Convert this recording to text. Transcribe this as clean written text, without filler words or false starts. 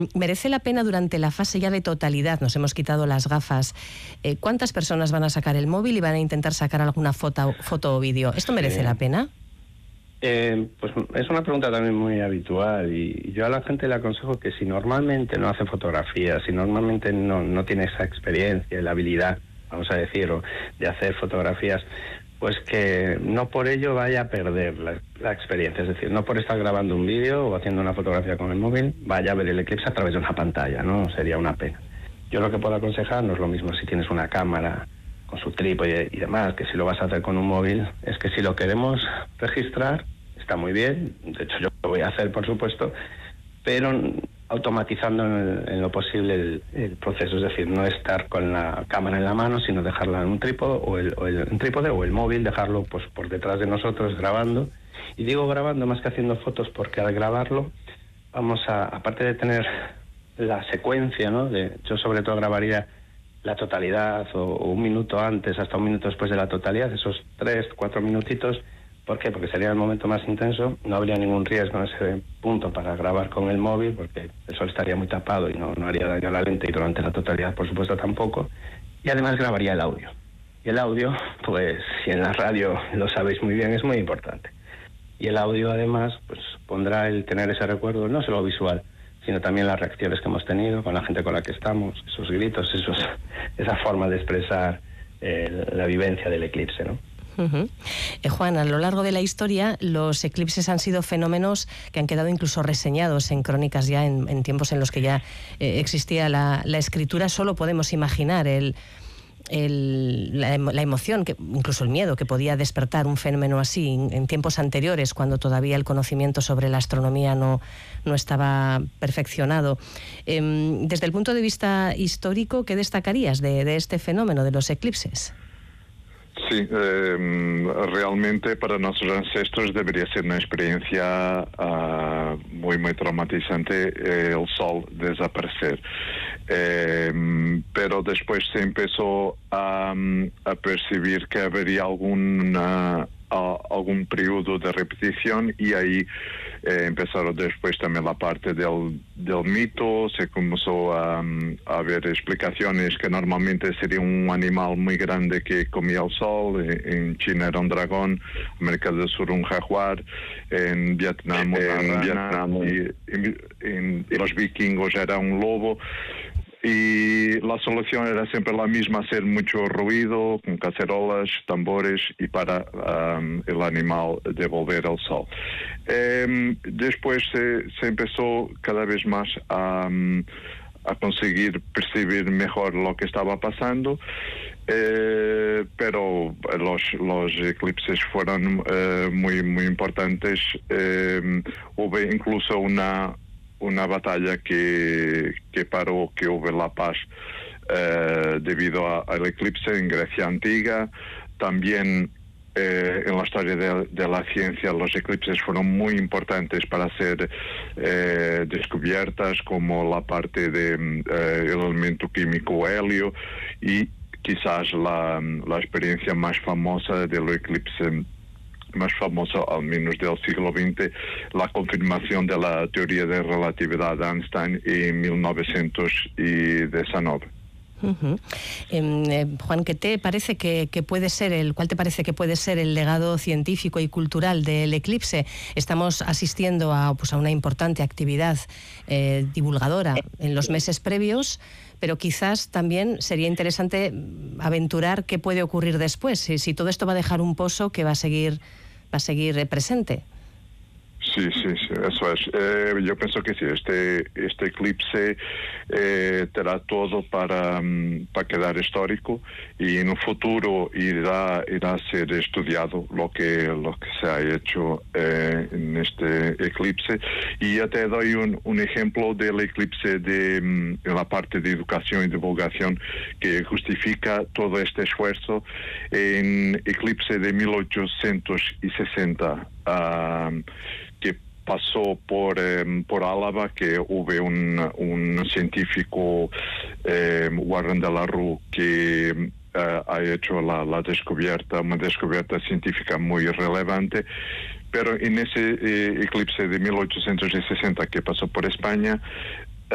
¿Merece la pena durante la fase ya de totalidad, nos hemos quitado las gafas, cuántas personas van a sacar el móvil y van a intentar sacar alguna foto o vídeo? ¿Esto merece la pena? Pues es una pregunta también muy habitual y yo a la gente le aconsejo que si normalmente no hace fotografías, si normalmente no tiene esa experiencia, la habilidad, vamos a decir, de hacer fotografías, pues que no por ello vaya a perder la experiencia. Es decir, no por estar grabando un vídeo o haciendo una fotografía con el móvil vaya a ver el eclipse a través de una pantalla, ¿no? Sería una pena. Yo lo que puedo aconsejar no es lo mismo si tienes una cámara con su trípode y demás, que si lo vas a hacer con un móvil, es que si lo queremos registrar, está muy bien, de hecho yo lo voy a hacer, por supuesto, pero automatizando en lo posible el proceso, es decir, no estar con la cámara en la mano, sino dejarla en un trípode o el móvil, dejarlo pues por detrás de nosotros grabando. Y digo grabando más que haciendo fotos porque al grabarlo vamos aparte de tener la secuencia, ¿no? Yo sobre todo grabaría la totalidad o un minuto antes hasta un minuto después de la totalidad, esos 3-4 minutitos. ¿Por qué? Porque sería el momento más intenso, no habría ningún riesgo en ese punto para grabar con el móvil, porque el sol estaría muy tapado y no haría daño a la lente, y durante la totalidad, por supuesto, tampoco. Y además grabaría el audio. Y el audio, pues, si en la radio lo sabéis muy bien, es muy importante. Y el audio, además, pues pondrá el tener ese recuerdo, no solo visual, sino también las reacciones que hemos tenido con la gente con la que estamos, esos gritos, esa forma de expresar la vivencia del eclipse, ¿no? Juan, a lo largo de la historia los eclipses han sido fenómenos que han quedado incluso reseñados en crónicas ya en tiempos en los que ya existía la escritura. Solo podemos imaginar la emoción, incluso el miedo que podía despertar un fenómeno así en tiempos anteriores, cuando todavía el conocimiento sobre la astronomía no estaba perfeccionado. Desde el punto de vista histórico, ¿qué destacarías de este fenómeno de los eclipses? Sí, realmente para nuestros ancestros debería ser una experiencia muy, muy traumatizante el sol desaparecer. Pero después se empezó a percibir que habría algún periodo de repetición, y ahí empezaron después también la parte del mito. Se comenzó a ver explicaciones que normalmente sería un animal muy grande que comía el sol. En China era un dragón, en América del Sur un jaguar, en Vietnam una rana, y en los vikingos era un lobo. Y la solución era siempre la misma: hacer mucho ruido con cacerolas, tambores, y para el animal devolver el sol. Después se empezó cada vez más a conseguir percibir mejor lo que estaba pasando, pero los eclipses fueron muy, muy importantes. Hubo incluso una batalla que paró, que hubo la paz debido al eclipse en Grecia antigua. También en la historia de la ciencia los eclipses fueron muy importantes para hacer descubiertas como la parte del elemento químico helio, y quizás la experiencia más famosa del eclipse, más famoso al menos del siglo XX, la confirmación de la teoría de relatividad de Einstein en 1919. Juan, ¿qué te parece cuál te parece que puede ser el legado científico y cultural del eclipse? Estamos asistiendo a una importante actividad divulgadora en los meses previos, pero quizás también sería interesante aventurar qué puede ocurrir después, si todo esto va a dejar un pozo que va a seguir presente. Sí, eso es. Yo pienso que sí, este eclipse tendrá todo para quedar histórico, y en un futuro irá a ser estudiado lo que se ha hecho en este eclipse. Y ya te doy un ejemplo del eclipse en la parte de educación y divulgación que justifica todo este esfuerzo. En eclipse de 1860, que pasó por Álava, que hubo un científico, Warren de la Rue, que ha hecho una descubierta científica muy relevante. Pero en ese eclipse de 1860 que pasó por España,